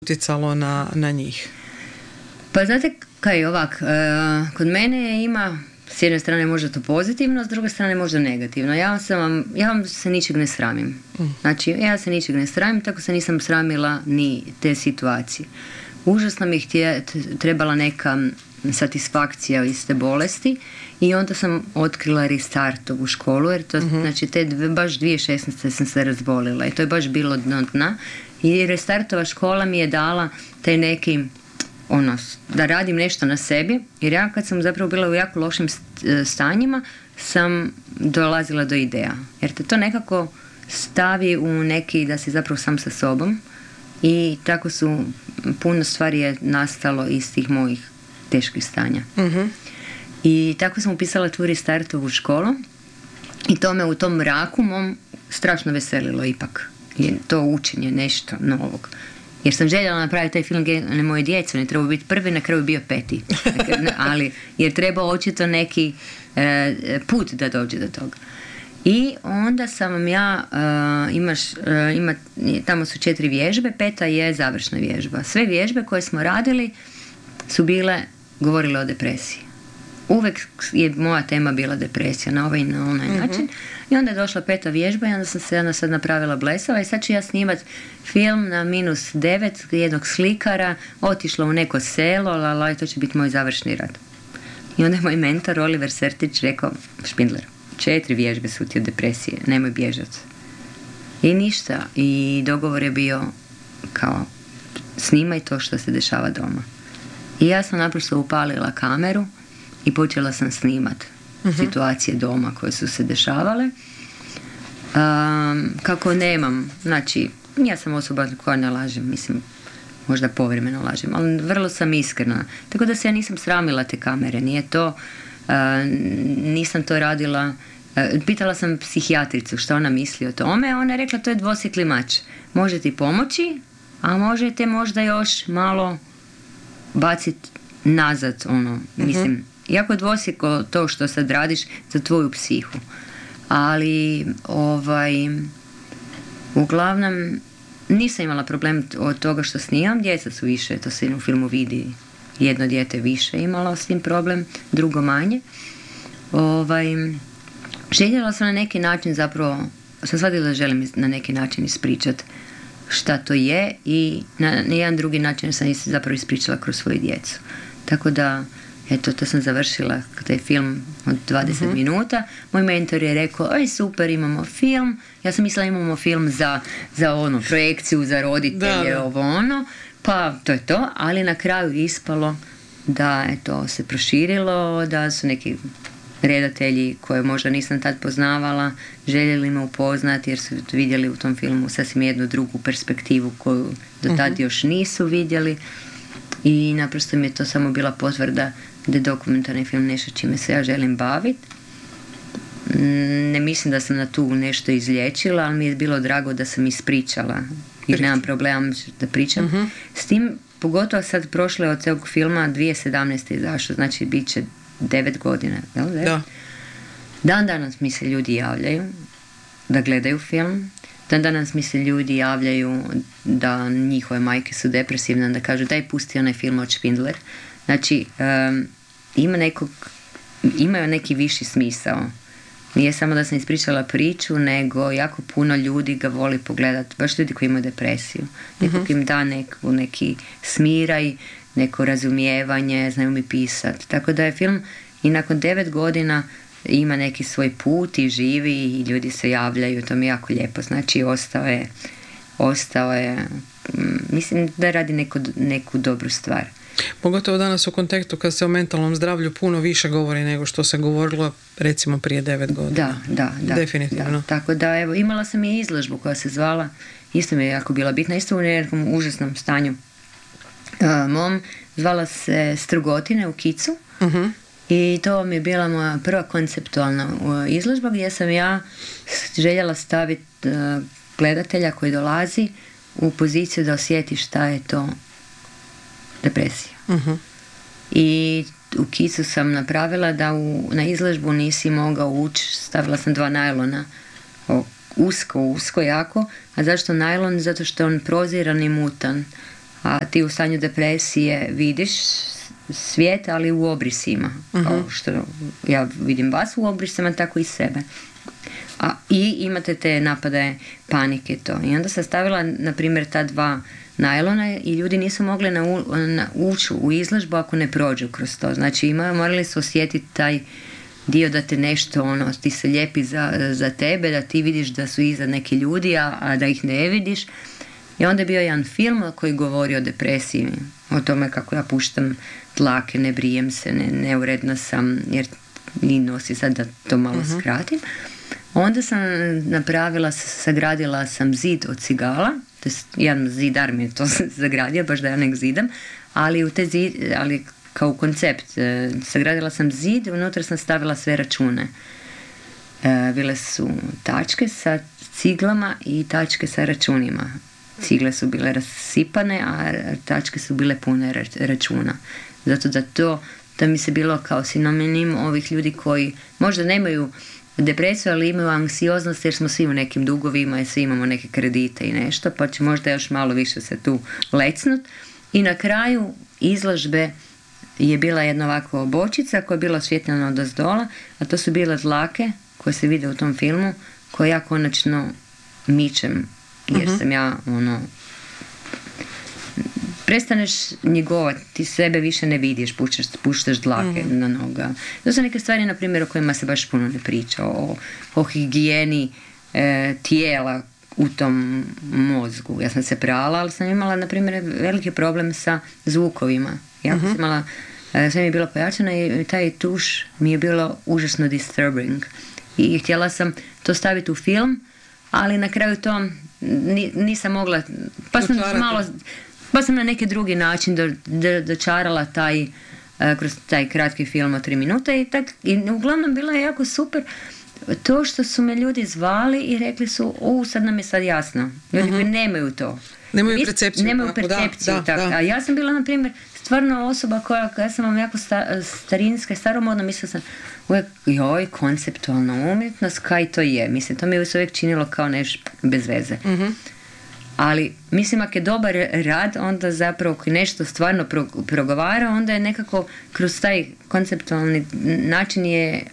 utjecalo na njih? Pa znate kaj ovak, kod mene ima s jedne strane možda to pozitivno, s druge strane možda negativno. Ja se ničeg ne sramim. Znači, ja se ničeg ne sramim, tako se nisam sramila ni te situacije. Užasno mi je trebala neka satisfakcija iz te bolesti i onda sam otkrila Restartovu školu, jer to, znači, baš 2016. sam se razbolila i to je baš bilo dno dna. I Restartova škola mi je dala taj neki da radim nešto na sebi, jer ja kad sam zapravo bila u jako lošim stanjima sam dolazila do ideja, jer te to nekako stavi u neki, da si zapravo sam sa sobom, i tako su puno stvari je nastalo iz tih mojih teških stanja. I tako sam upisala tu Restartovu školu i to me u tom mraku mom strašno veselilo ipak, jer to učenje nešto novog. Jer sam željela napraviti taj film na moje djece, ne trebao biti prvi, na kraju bio 5. Ali jer treba očito neki put da dođe do toga. I onda sam ja, tamo su 4 vježbe, 5. je završna vježba. Sve vježbe koje smo radili su govorile o depresiji. Uvijek je moja tema bila depresija na ovaj i na onaj način. I onda je došla 5. vježba i onda sam se sad napravila blesava i sad ću ja snimat film na -9 jednog slikara, otišla u neko selo, i to će biti moj završni rad. I onda je moj mentor Oliver Sertić rekao, Špindler, 4 vježbe su ti od depresije, nemoj bježati. I ništa. I dogovor je bio kao, snimaj to što se dešava doma. I ja sam naprosto upalila kameru i počela sam snimat situacije doma koje su se dešavale. Kako nemam, znači, ja sam osoba koja ne lažem, mislim, možda povremeno lažem, ali vrlo sam iskrena. Tako da se ja nisam sramila te kamere, nije to, nisam to radila. Pitala sam psihijatricu što ona misli o tome, ona je rekla to je dvosjekli mač. Može ti pomoći, a možete možda još malo baciti nazad, mislim, jako je dvosjeklo to što sad radiš za tvoju psihu. Ali, uglavnom, nisam imala problem od toga što snimam, djeca su više, to se u filmu vidi, jedno dijete više imalo s tim problem, drugo manje. Željela sam na neki način zapravo, sam shvatila da želim na neki način ispričati šta to je i na jedan drugi način sam zapravo ispričala kroz svoju djecu. Tako da, eto, to sam završila, taj film od 20 minuta. Moj mentor je rekao, oj super, imamo film. Ja sam mislila imamo film za projekciju, za roditelje, pa to je to. Ali na kraju ispalo da je to se proširilo, da su neki redatelji koje možda nisam tad poznavala željeli me upoznati jer su vidjeli u tom filmu sasvim jednu drugu perspektivu koju do tad još nisu vidjeli. I naprosto mi je to samo bila potvrda da je dokumentarni film nešto čime se ja želim baviti. Ne mislim da sam na tu nešto izliječila, ali mi je bilo drago da sam ispričala jer nemam problema da pričam. S tim, pogotovo sad prošlo je od tog filma 2017. izašlo, znači bit će 9 godina. Da. Dan danas mi se ljudi javljaju da gledaju film. Dan danas mi se ljudi javljaju da njihove majke su depresivne, da kažu daj pusti onaj film od Špindler. Znači, imaju neki viši smisao. Nije samo da sam ispričala priču, nego jako puno ljudi ga voli pogledati, baš ljudi koji imaju depresiju. Nekog im da neki smiraj, neko razumijevanje, znaju mi pisati. Tako da je film i nakon 9 godina ima neki svoj put i živi i ljudi se javljaju, to mi je jako lijepo. Znači, ostao je, mislim da radi neku dobru stvar. Pogotovo danas u kontekstu kad se o mentalnom zdravlju puno više govori nego što se govorilo recimo prije 9 godina. Da. Definitivno. Da. Tako da, evo, imala sam i izložbu koja se zvala, isto mi je jako bila bitna, isto u nekom užasnom stanju mom, zvala se Strugotine u Kicu. I to mi je bila moja prva konceptualna izložba gdje sam ja željela staviti gledatelja koji dolazi u poziciju da osjeti šta je to depresija. I u Kicu sam napravila da na izložbu nisi mogao ući, stavila sam 2 najlona, usko jako. A zašto najlon? Zato što je on proziran i mutan. a ti u stanju depresije vidiš svijet, ali u obrisima. Kao što ja vidim vas u obrisima, tako i sebe. I imate te napade panike to. I onda sam stavila, na primjer, ta 2 najlona i ljudi nisu mogli ući u izložbu ako ne prođu kroz to. Znači, morali su osjetiti taj dio da te nešto, ti se lijepi za tebe, da ti vidiš da su iza neki ljudi, a da ih ne vidiš. I onda je bio jedan film koji govori o depresiji, o tome kako ja puštam tlake, ne brijem se, neuredna sam, jer ni nosi, sad da to malo skratim. Onda sam sagradila sam zid od cigala, to je jedan zidar mi je to zagradio, baš da ja nek zidam, ali kao koncept, sagradila sam zid, unutra sam stavila sve račune. Bile su tačke sa ciglama i tačke sa računima. Cigle su bile rasipane, a tačke su bile pune računa. Zato da mi se bilo kao sinonim ovih ljudi koji možda nemaju depresiju, ali imaju anksioznost jer smo svi u nekim dugovima i svi imamo neke kredite i nešto, pa će možda još malo više se tu lecnut. I na kraju izložbe je bila jedna ovakva bočica koja je bila osvjetljena odozdola, a to su bile dlake koje se vide u tom filmu, koje ja konačno mičem, jer sam ja prestaneš njegovati, ti sebe više ne vidiš, puštaš dlake na noga. To su neke stvari, na primjer, o kojima se baš puno ne priča, o higijeni tijela u tom mozgu. Ja sam se prala, ali sam imala, na primjer, veliki problem sa zvukovima. Ja sam imala, sve mi je bilo pojačano i taj tuš mi je bilo užasno disturbing. I htjela sam to staviti u film, ali na kraju to nisam mogla, pa sam na neki drugi način dočarala kroz taj kratki film od 3 minute i uglavnom bilo je jako super to što su me ljudi zvali i rekli su, sad nam je sad jasno. Ljudi koji nemaju to. Nemaju percepciju. Nemaju percepciju. A ja sam bila, na primjer, stvarno osoba ja sam vam jako starinska i staromodna, mislila sam uvijek, konceptualna umjetnost, kaj to je? Mislim, to mi je uvijek činilo kao nešto bez veze. Ali, mislim, ako je dobar rad, onda zapravo ako nešto stvarno progovara, onda je nekako kroz taj konceptualni način je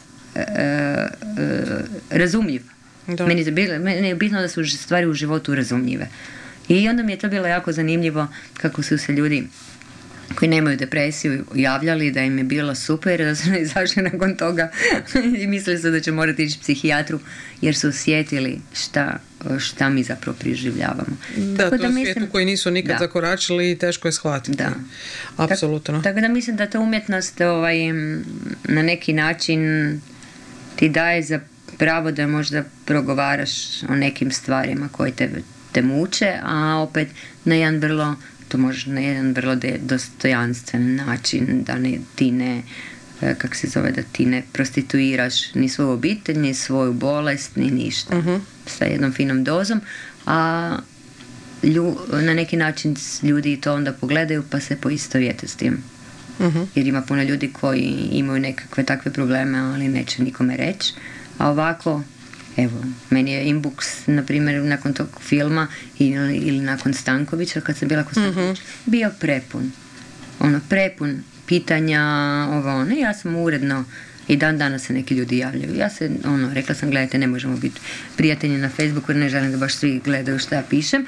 razumljiv. Meni je bitno da su stvari u životu razumljive. I onda mi je to bilo jako zanimljivo kako su se ljudi koji nemaju depresiju javljali da im je bilo super, da su izašli nakon toga i mislili su da će morati ići psihijatru jer su osjetili šta mi zapravo preživljavamo. Da, to je svijetu koji nisu nikad zakoračili i teško je shvatiti. Da. Apsolutno. Tako da mislim da ta umjetnost na neki način ti daje za pravo da možda progovaraš o nekim stvarima koje te muče, a opet na jedan vrlo dostojanstven način, da ti ne da ti ne prostituiraš ni svoju obitelj, ni svoju bolest, ni ništa. Sa jednom finom dozom, a na neki način ljudi to onda pogledaju pa se poistovjete s tim. Jer ima puno ljudi koji imaju nekakve takve probleme, ali neće nikome reći. A ovako, evo, meni je inbox, na primjer, nakon tog filma ili nakon Stankovića, kad sam bila kod Stankovića, bio prepun. Prepun pitanja, ja sam uredno i dan danas se neki ljudi javljaju. Ja se, rekla sam, gledajte, ne možemo biti prijatelji na Facebooku jer ne želim da baš svi gledaju što ja pišem,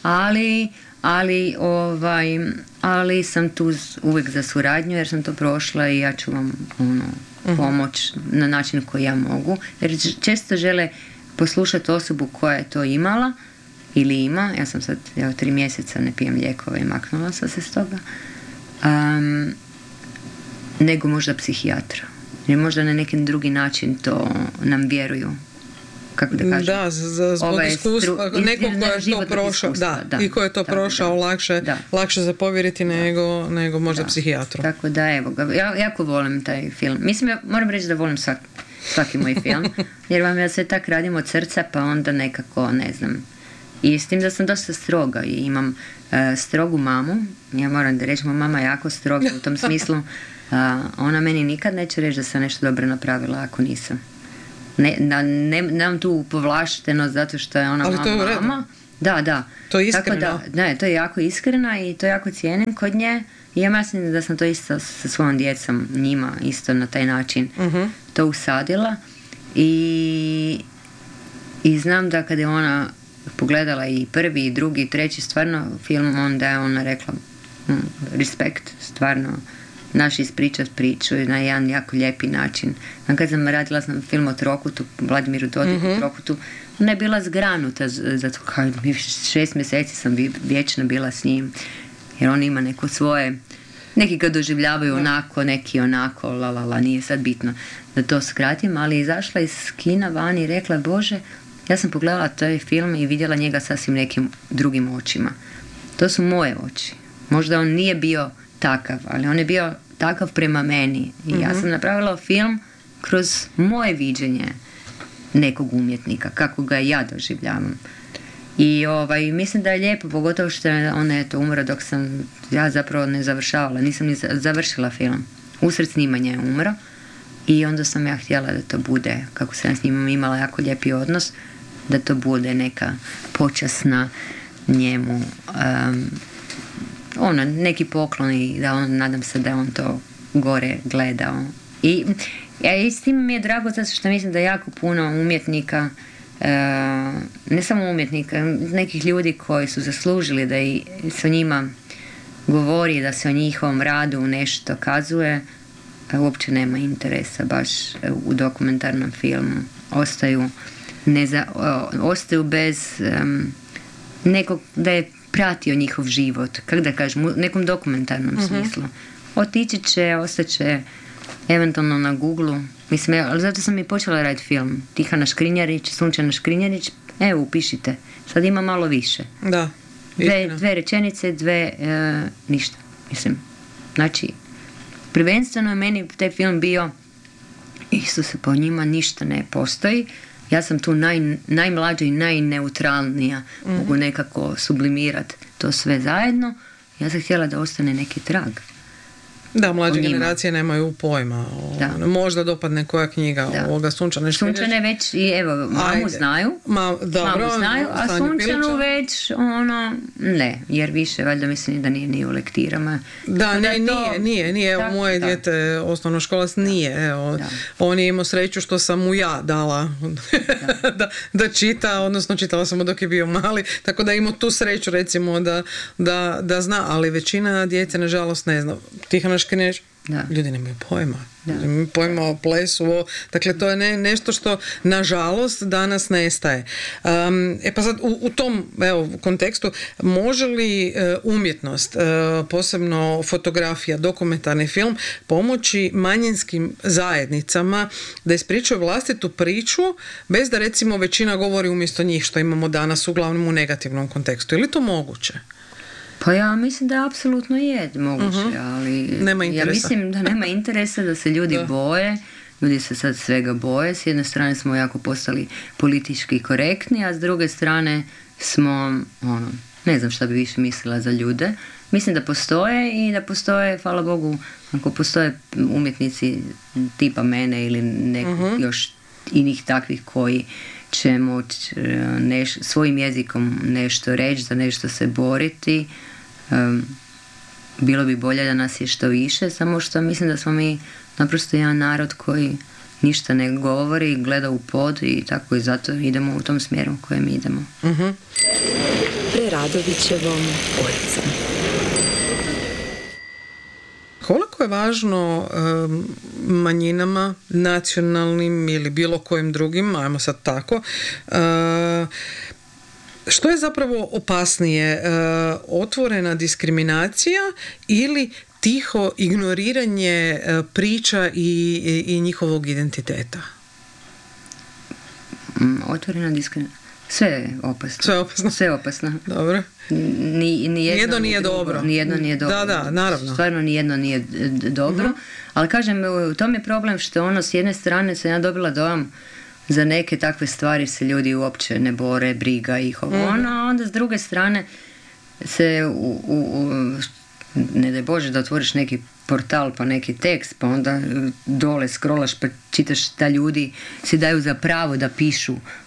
ali sam tu uvijek za suradnju jer sam to prošla i ja ću vam pomoć na način koji ja mogu, jer često žele poslušati osobu koja je to imala ili ima. Ja sam sad 3 mjeseca ne pijem lijekove i maknula sam se s toga, nego možda psihijatra, jer možda na neki drugi način to nam vjeruju, kako da kažem. Da, zbog iskustva, neko ko je to prošao, i ko je to prošao, lakše za povjeriti nego možda psihijatru. Tako da, evo ga, ja jako volim taj film. Mislim, ja moram reći da volim svaki moj film, jer vam ja sve tak radim od srca, pa onda nekako, ne znam. I s tim da sam dosta stroga i imam strogu mamu. Ja moram da reći, moja mama je jako stroga u tom smislu. Ona meni nikad neće reći da sam nešto dobro napravila ako nisam. Nemam tu povlaštenost zato što je ona mama. Da. To je iskreno. Tako da, to je jako iskreno i to jako cijenim kod nje. I ja mislim da sam to isto sa svojom djecom, njima isto na taj način to usadila. I znam da kada je ona pogledala i prvi, i drugi, i treći stvarno film, onda je ona rekla respekt, stvarno naš ispričat priču na jedan jako lijepi način. Kad radila sam film o Trokutu, Vladimiru Dodiku, Trokutu, ona je bila zgranuta za to, kao 6 mjeseci sam vječno bila s njim, jer on ima neko svoje, neki ga doživljavaju onako, neki onako, nije sad bitno da to skratim, ali izašla iz kina van i rekla, Bože, ja sam pogledala taj film i vidjela njega sasvim nekim drugim očima. To su moje oči. Možda on nije bio takav, ali on je bio takav prema meni. I ja sam napravila film kroz moje viđenje nekog umjetnika, kako ga ja doživljavam. I mislim da je lijepo, pogotovo što je ona umro dok sam ja zapravo ne završavala, nisam ni završila film. Usred snimanja je umro i onda sam ja htjela da to bude, kako sam s njim imala jako lijepi odnos, da to bude neka počasna njemu neki poklon i da nadam se da on to gore gledao. I s tim mi je drago zato što mislim da jako puno umjetnika, ne samo umjetnika, nekih ljudi koji su zaslužili da se o njima govori, da se o njihovom radu nešto kazuje, uopće nema interesa baš u dokumentarnom filmu. Ostaju bez nekog da je pratio njihov život, kako da kažem, u nekom dokumentarnom smislu. Otići će, ostaće eventualno na Google-u. Mislim, ali zato sam i počela raditi film. Tihana Škrinjarić, Sunčana Škrinjarić, evo, upišite. Sad ima malo više. Da. Dve rečenice, ništa. Mislim, znači, prvenstveno je meni taj film bio, Isuse, po njima ništa ne postoji. Ja sam tu najmlađa i najneutralnija. Mogu nekako sublimirati to sve zajedno. Ja sam htjela da ostane neki trag. Da, mlađe generacije nemaju pojma. Možda dopadne koja knjiga ovoga Sunčane Škrinjarić. Sunčane već i evo, mamu znaju. Mamu znaju, a Sunčanu već ne, jer više valjda mislim da nije ni u lektirama. Da, nije. Evo, moje dijete osnovnoškolac nije. Evo, on je imao sreću što sam mu ja dala da čita, odnosno čitala sam mu dok je bio mali, tako da imao tu sreću recimo da zna, ali većina djece nažalost ne zna. Tihana Škrinjarić, ljudi nemaju pojma. Nemaju pojma o plesu. Dakle, to je nešto što nažalost danas nestaje. Pa sad u tom kontekstu može li umjetnost, posebno fotografija, dokumentarni film, pomoći manjinskim zajednicama da ispričaju vlastitu priču bez da recimo većina govori umjesto njih, što imamo danas uglavnom u negativnom kontekstu? Je li to moguće? Pa ja mislim da apsolutno je moguće, ali ja mislim da nema interesa, da se ljudi boje. Ljudi se sad svega boje. S jedne strane smo jako postali politički korektni, a s druge strane smo, ne znam šta bi više mislila za ljude. Mislim da postoje i da postoje, hvala Bogu, ako postoje umjetnici tipa mene ili još inih takvih koji će moći svojim jezikom nešto reći, za nešto se boriti. Bilo bi bolje da nas je što više, samo što mislim da smo mi naprosto jedan narod koji ništa ne govori, gleda u pod i tako i zato idemo u tom smjeru u kojem idemo. Preradovićevom ulicom. Koliko je važno manjinama, nacionalnim ili bilo kojim drugim, ajmo sad tako, što je zapravo opasnije, otvorena diskriminacija ili tiho ignoriranje priča i njihovog identiteta? Otvorena diskriminacija. Sve je opasno. Sve je opasno. Dobro. Nijedno nije dobro. Nijedno nije dobro. Da, naravno. Stvarno nijedno nije dobro. Ali kažem, u tom je problem što s jedne strane sam ja dobila dojam za neke takve stvari se ljudi uopće ne bore, briga ih a onda s druge strane se ne daj Bože da otvoriš neki portal pa neki tekst pa onda dole scrollaš pa čitaš da ljudi si daju za pravo da pišu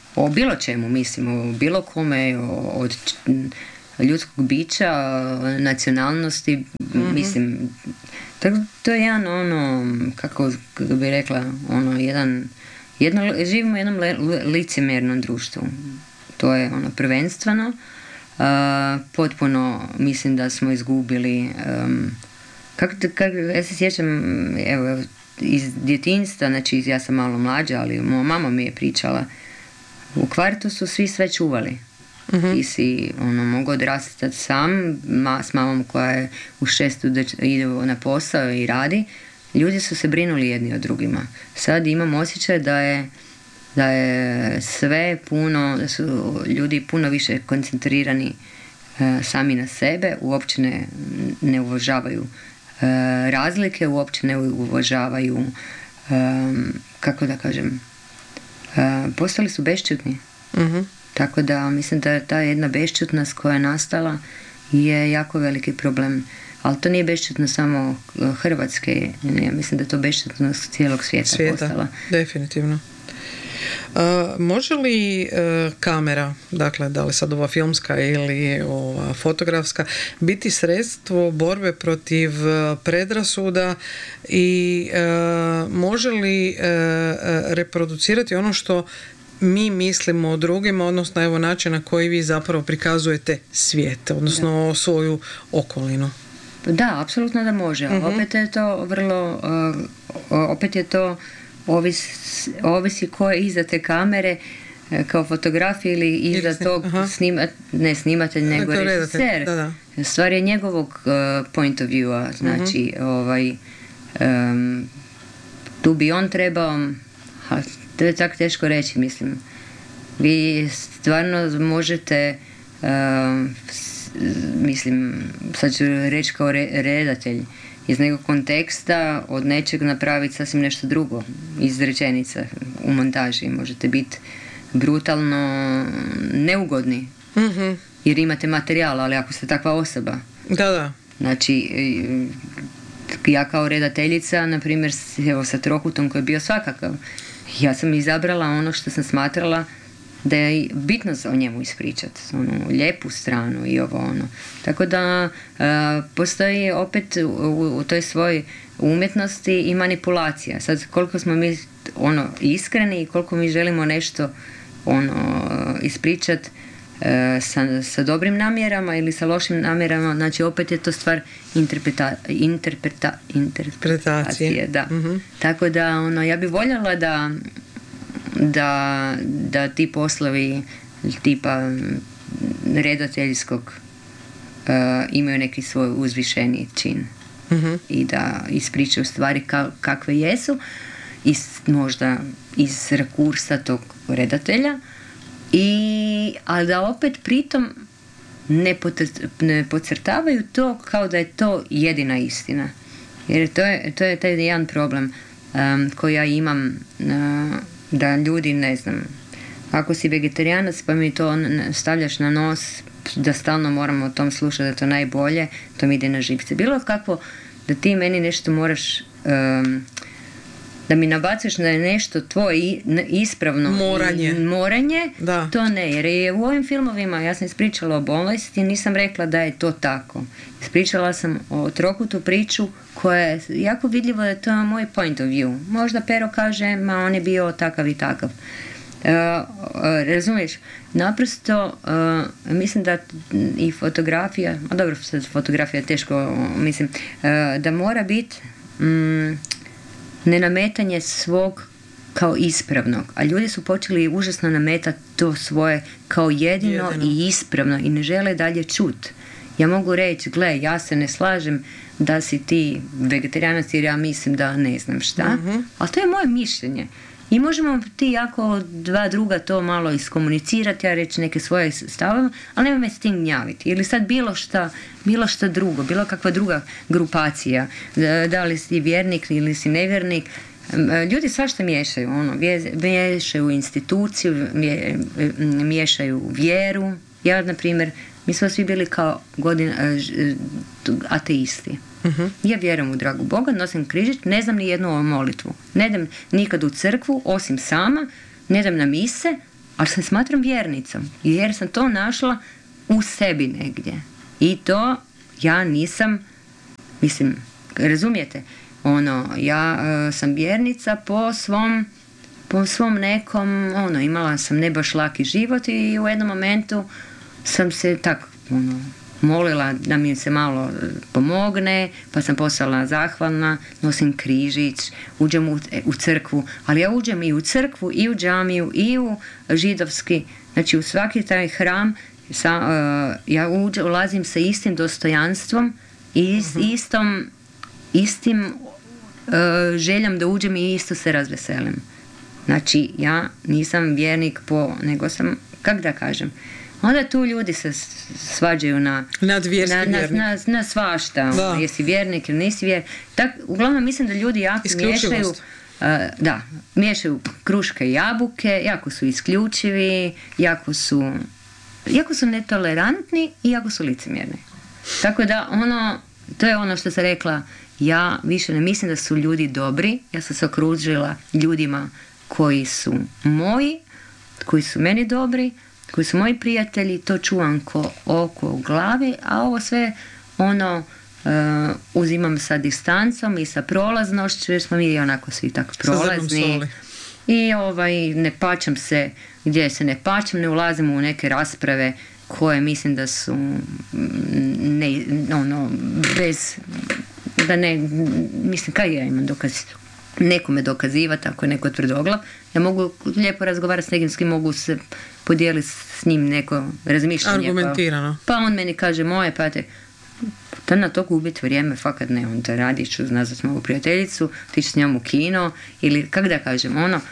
o bilo čemu, mislim, o bilo kome, od ljudskog bića, nacionalnosti, mislim, to je jedan, kako bi rekla, živimo u jednom licemjernom društvu. To je prvenstveno. Potpuno mislim da smo izgubili, ja se sjećam, evo, iz djetinjstva, znači ja sam malo mlađa, ali moja mama mi je pričala, u kvartu su svi sve čuvali. Ti si mogao odrastati sam s mamom koja je u 6 ide na posao i radi. Ljudi su se brinuli jedni o drugima. Sad imam osjećaj da je sve puno, da su ljudi puno više koncentrirani sami na sebe, uopće ne uvažavaju razlike, uopće ne uvažavaju, kako da kažem, postali su bešćutni. Tako da mislim da ta jedna bešćutnost koja je nastala je jako veliki problem. Ali to nije bešćutnost samo Hrvatske, ja mislim da je to bešćutnost cijelog svijeta postala. Definitivno. Može li kamera, dakle da li sad ova filmska ili ova fotografska, biti sredstvo borbe protiv predrasuda i može li reproducirati ono što mi mislimo o drugima, odnosno evo način na koji vi zapravo prikazujete svijet, odnosno svoju okolinu? Da, apsolutno da može. Opet je to vrlo, opet je to ovisi ko je iza te kamere, kao fotograf ili iza tog ne snimatelj, nego režiser. Stvar je njegovog point of view-a, znači tu bi on trebao, to je tako teško reći, mislim. Vi stvarno možete, mislim, sad ću reći kao redatelj, iz nekog konteksta od nečeg napraviti sasvim nešto drugo, iz rečenica u montaži. Možete biti brutalno neugodni, jer imate materijal, ali ako ste takva osoba. Da. Znači, ja kao redateljica, na primjer, evo sa Trokutom koji je bio svakakav, ja sam izabrala ono što sam smatrala da je bitno o njemu ispričati, lijepu stranu i ovo. Tako da postoji opet u toj svojoj umjetnosti i manipulacija. Sad koliko smo mi iskreni i koliko mi želimo nešto ispričati sa dobrim namjerama ili sa lošim namjerama, znači opet je to stvar interpretacije. Da. Tako da ja bi voljela da ti poslovi tipa redateljskog imaju neki svoj uzvišeni čin i da ispričaju stvari kakve jesu, možda iz rakursa tog redatelja, ali da opet pritom ne podcrtavaju to kao da je to jedina istina. Jer to je taj jedan problem koji ja imam, da ljudi, ne znam, ako si vegetarijanac pa mi to stavljaš na nos, da stalno moramo o tom slušati, da to najbolje, to mi ide na živce. Bilo kakvo da ti meni nešto moraš, da mi nabacuješ da je nešto tvoje ispravno moranje, to ne. Jer je u ovim filmovima, ja sam ispričala o bolesti, nisam rekla da je to tako. Ispričala sam o Trokutu priču koja je jako vidljivo da je to moj point of view. Možda Pero kaže, ma on je bio takav i takav. Razumiješ? Naprosto mislim da i fotografija, a dobro, fotografija je teško, mislim, da mora biti nenametanje svog kao ispravnog, a ljudi su počeli užasno nametati to svoje kao jedino i ispravno i ne žele dalje čuti. Ja mogu reći, gle, ja se ne slažem da si ti vegetarijanac jer ja mislim da ne znam šta, ali to je moje mišljenje. I možemo ti jako dva druga to malo iskomunicirati, ja reći neke svoje stavove, ali nema me s tim gnjaviti. Ili sad bilo šta drugo, bilo kakva druga grupacija, da li si vjernik ili si nevjernik, ljudi svašta miješaju, miješaju instituciju, miješaju vjeru. Ja, na primjer, mi smo svi bili kao ateisti. Ja vjerujem u dragu Boga, nosim križić, ne znam ni jednu molitvu. Ne idem nikad u crkvu, osim sama, ne idem na mise, ali se smatram vjernicom, jer sam to našla u sebi negdje. I to ja nisam, mislim, razumijete, ja sam vjernica po svom nekom, imala sam ne baš laki život i u jednom momentu sam se tako, molila da mi se malo pomogne, pa sam postala zahvalna, nosim križić, uđem u crkvu, ali ja uđem i u crkvu, i u džamiju, i u židovski, znači u svaki taj hram, ja ulazim sa istim dostojanstvom i istim željom da uđem i isto se razveselim. Znači, ja nisam vjernik nego sam, kako da kažem, onda tu ljudi se svađaju na svašta. Jesi vjernik ili nisi vjernik. Uglavnom mislim da ljudi jako miješaju kruške i jabuke, jako su isključivi, jako su netolerantni i jako su licemjerni. Tako da to je ono što sam rekla, ja više ne mislim da su ljudi dobri, ja sam se okružila ljudima koji su moji, koji su meni dobri, koji su moji prijatelji, to čuvam ko oko u glavi, a ovo sve uzimam sa distancom i sa prolaznošću, jer smo mi onako svi tako prolazni. I ne pačam se gdje se ne pačam, ne ulazim u neke rasprave koje mislim da su mislim kaj ja imam nekome dokazivati ako je neko tvrdoglav. Ja mogu lijepo razgovarati s nekim s kim mogu se podijeliti s njim neko razmišljanje. Argumentirano. Pa on meni kaže moje, pa da na to gubiti vrijeme, fakat ne, on te radi, ću nazvat moju prijateljicu, ti ću s njom u kino, ili kako da kažem,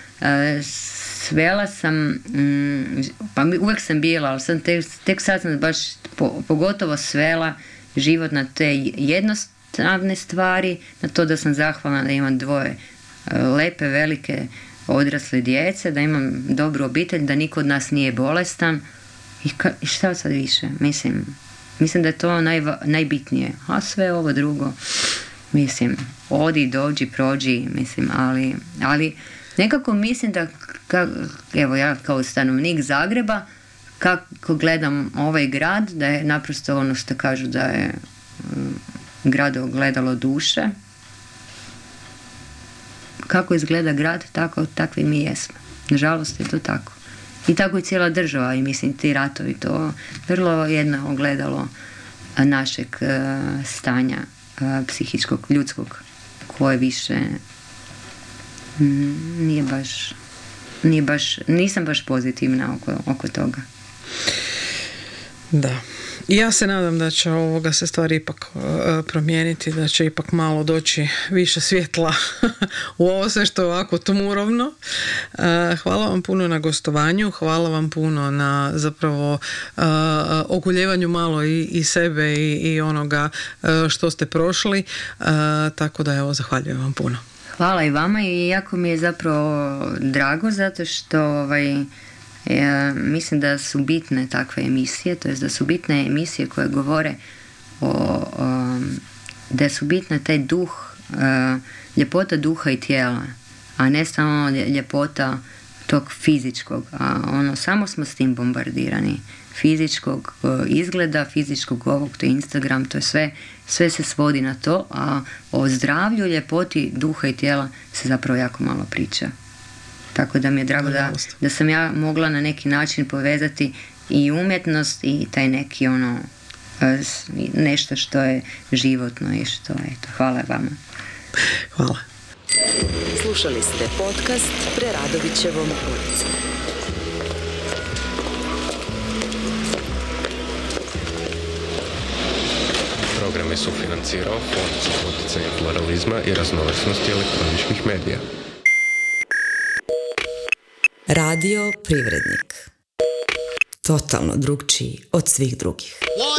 svela sam, pa uvijek sam bila, ali sam tek sad sam baš pogotovo svela život na te jednostavne stvari, na to da sam zahvalna da imam 2 lepe, velike, odrasle djece, da imam dobru obitelj, da niko od nas nije bolestan i šta sad više, mislim da je to najbitnije, a sve ovo drugo, mislim, odi, dođi, prođi, mislim, ali nekako mislim da, evo ja kao stanovnik Zagreba, kako gledam ovaj grad, da je naprosto ono što kažu da je grad ogledalo duše. Kako izgleda grad, takvi mi jesmo. Nažalost je to tako. I tako je cijela država i mislim ti ratovi, to vrlo jedno ogledalo našeg stanja psihičkog, ljudskog, koje više nisam baš pozitivna oko toga. Da. Ja se nadam da će se stvari ipak promijeniti, da će ipak malo doći više svjetla u ovo sve što je ovako tmurovno. Hvala vam puno na gostovanju, hvala vam puno na zapravo oguljevanju malo i sebe i onoga što ste prošli, tako da evo, zahvaljujem vam puno. Hvala i vama i jako mi je zapravo drago zato što mislim da su bitne takve emisije, to jest da su bitne emisije koje govore da su bitne taj duh, ljepota duha i tijela, a ne samo ljepota tog fizičkog, samo smo s tim bombardirani, fizičkog izgleda, fizičkog ovog, to je Instagram, to je sve se svodi na to, a o zdravlju, ljepoti duha i tijela se zapravo jako malo priča. Tako da mi je drago da sam ja mogla na neki način povezati i umjetnost i taj neki nešto što je životno i što je to. Hvala vama. Hvala. Slušali ste podcast Preradovićevom ulicom. Program je sufinancirao Fond za poticanje pluralizma i raznovrsnosti elektroničkih medija. Radio Privrednik. Totalno drugčiji od svih drugih.